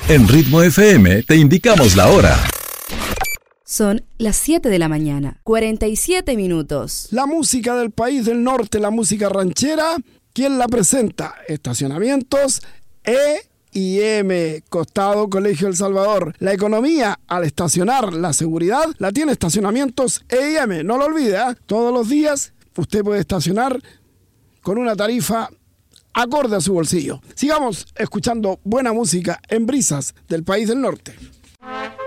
En Ritmo FM te indicamos la hora. Son las 7 de la mañana, 47 minutos. La música del país del norte, la música ranchera, ¿quién la presenta? Estacionamientos E&M, Costado Colegio El Salvador. La economía al estacionar, la seguridad, la tiene Estacionamientos E&M. No lo olvide, ¿eh? Todos los días usted puede estacionar con una tarifa acorde a su bolsillo. Sigamos escuchando buena música en Brisas del país del norte.